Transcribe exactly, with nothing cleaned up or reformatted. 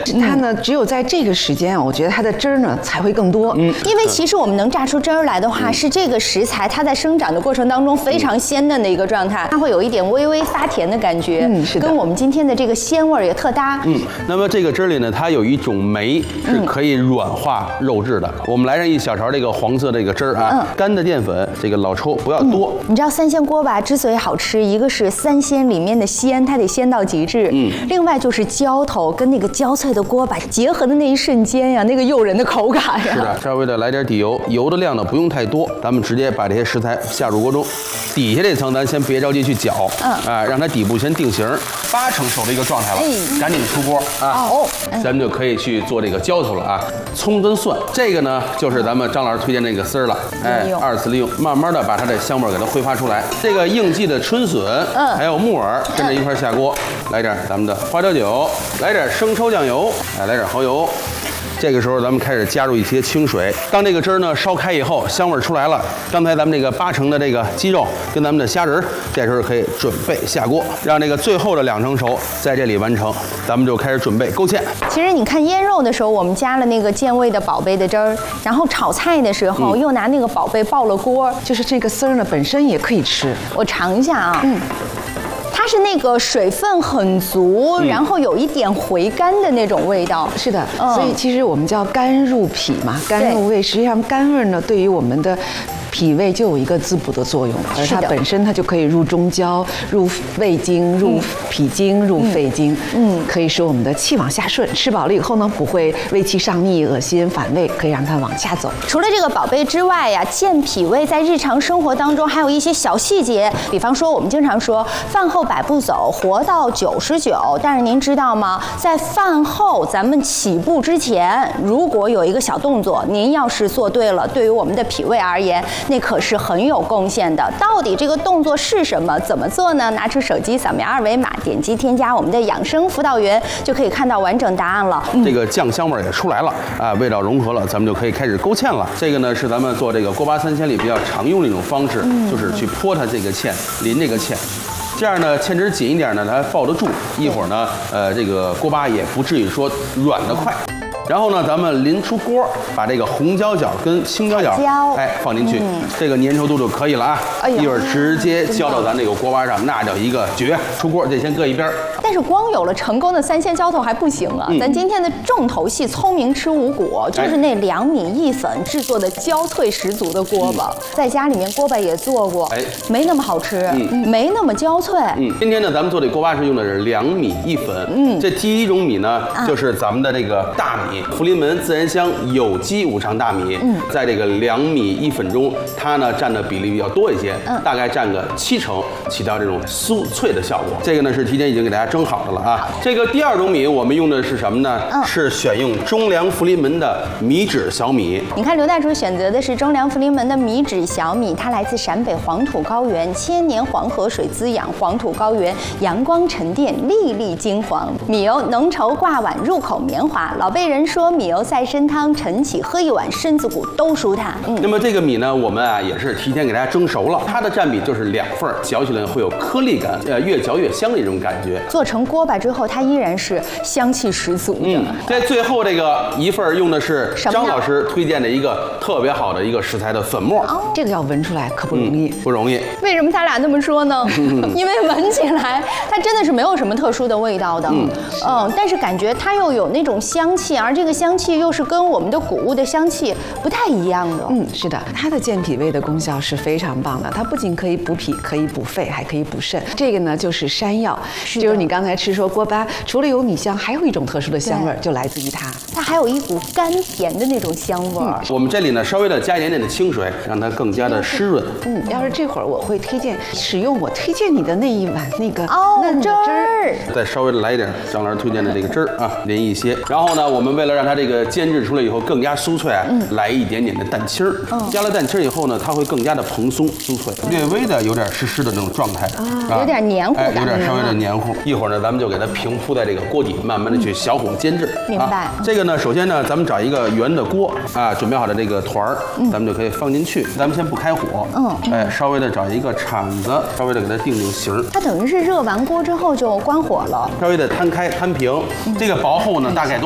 它呢，只有在这个时间啊，我觉得它的汁儿呢才会更多。嗯， 因为其实我们能榨出汁儿来的话，是这个食材它在生长的过程当中非常鲜嫩的一个状态，它会有一点微微发甜的感觉。嗯，是的，跟我们今天的这个鲜味儿也特搭。 嗯，那么这个汁里呢，它有一种酶是可以软化肉质的。我们来上一小勺这个黄色这个汁儿啊，嗯、干的淀粉，这个老抽不要多。 嗯、你知道三鲜锅巴之所以好吃，一个是三鲜里面的鲜，它得鲜到极致。嗯，另外就是浇头跟那个焦脆的锅巴结合的那一瞬间呀，那个诱人的口感呀。 是的，稍微的来点底油，油的量呢不用太多，咱们直接把这些食材下入锅中。底下这层咱先别着急去搅，嗯，啊，让它底部先定型，八成熟的一个状态了，哎、赶紧出锅啊！哦，咱们就可以去做这个浇头了啊。葱跟蒜，这个呢就是咱们张老师推荐那个丝儿了，哎，二次利用，慢慢的把它的香味给它挥发出来。这个应季的春笋，嗯，还有木耳跟着一块下锅，来点咱们的花椒酒，来点生抽酱油，哎，来点蚝油。这个时候咱们开始加入一些清水，当这个汁儿呢烧开以后，香味出来了。刚才咱们这个八成的这个鸡肉跟咱们的虾仁，这时候可以准备下锅，让这个最后的两成熟在这里完成。咱们就开始准备勾芡。 其实你看腌肉的时候，我们加了那个健胃的宝贝的汁儿，然后炒菜的时候、嗯、又拿那个宝贝爆了锅， 就是这个丝儿呢本身也可以吃。 我尝一下啊，嗯。它是那个水分很足，嗯、然后有一点回甘的那种味道。 是的，嗯、所以其实我们叫甘入脾嘛，甘入胃。实际上甘味呢，对于我们的脾胃就有一个滋补的作用，而它本身它就可以入中焦、入胃经、入脾经、入肺经，嗯，可以使我们的气往下顺。吃饱了以后呢，不会胃气上逆、恶心、反胃，可以让它往下走。 除了这个宝贝之外呀，健脾胃在日常生活当中还有一些小细节，比方说我们经常说饭后百步走，活到九十九。但是您知道吗？在饭后咱们起步之前，如果有一个小动作，您要是做对了，对于我们的脾胃而言，那可是很有贡献的。到底这个动作是什么？怎么做呢？拿出手机扫描二维码，点击添加我们的养生辅导员，就可以看到完整答案了。 嗯、这个酱香味也出来了啊，味道融合了，咱们就可以开始勾芡了。这个呢是咱们做这个锅巴三鲜里比较常用的一种方式，嗯、就是去泼它这个芡，淋这个芡。这样呢，芡汁紧一点呢，它抱得住。一会儿呢，呃，这个锅巴也不至于说软得快。然后呢，咱们淋出锅，把这个红椒角跟青椒角，哎，放进去，嗯、这个粘稠度就可以了啊。哎、一会儿直接浇到咱这个锅巴上，那叫一个绝。出锅这先搁一边。 但是光有了成功的三鲜浇头还不行啊！嗯、咱今天的重头戏，聪明吃五谷，就是那两米意粉制作的焦脆十足的锅巴。嗯、在家里面锅巴也做过，哎，没那么好吃，嗯、没那么焦脆。 嗯，今天呢，咱们做这锅巴是用的是两米意粉。嗯，这第一种米呢，啊、就是咱们的这个大米。福临门自然香有机五常大米，嗯，在这个两米一粉中，它呢占的比例比较多一些，嗯，大概占个七成，起到这种酥脆的效果。这个呢是提前已经给大家蒸好的了啊。这个第二种米我们用的是什么呢？嗯，是选用中粮福临门的米脂小米。 你看刘大厨选择的是中粮福临门的米脂小米，它来自陕北黄土高原，千年黄河水滋养，黄土高原阳光沉淀，粒粒金黄。米油浓稠挂碗，入口绵滑。老辈人说米油赛参汤，晨起喝一碗，身子骨都舒坦。 嗯，那么这个米呢，我们啊也是提前给大家蒸熟了，它的占比就是两份，嚼起来会有颗粒感，呃，越嚼越香的一种感觉。 做成锅巴之后，它依然是香气十足的。嗯， 在最后这个一份用的是张老师推荐的一个特别好的一个食材的粉末， 哦、这个要闻出来可不容易， 嗯、不容易。 为什么他俩这么说呢？因为闻起来它真的是没有什么特殊的味道的，嗯，嗯，但是感觉它又有那种香气，而这个香气又是跟我们的谷物的香气不太一样的。 嗯，是的，它的健脾胃的功效是非常棒的，它不仅可以补脾，可以补肺，还可以补肾。这个呢就是山药，是就是你刚才吃说锅巴，除了有米香，还有一种特殊的香味，就来自于它。 它还有一股甘甜的那种香味儿。 嗯、我们这里呢稍微的加一点点的清水，让它更加的湿润。 嗯，要是这会儿我会推荐使用我推荐你的那一碗那个哦嫩的汁儿， 再稍微的来一点张老师推荐的这个汁儿啊，淋一些。然后呢，我们为了让它这个煎制出来以后更加酥脆啊，嗯、来一点点的蛋清儿。嗯、加了蛋清以后呢，它会更加的蓬松酥脆，略微的有点湿湿的那种状态， 啊，有点黏糊感，哎，有点稍微的黏糊。一会儿呢，咱们就给它平铺在这个锅底，慢慢的去小火煎制。 明白。 啊、这个呢，首先呢，咱们找一个圆的锅啊，准备好的这个团儿，嗯、咱们就可以放进去。咱们先不开火，嗯，哎，稍微的找一个铲子，稍微的给它定定型。 它等于是热完锅之后就关火了， 稍微的摊开摊平，嗯、这个薄厚呢，大概都。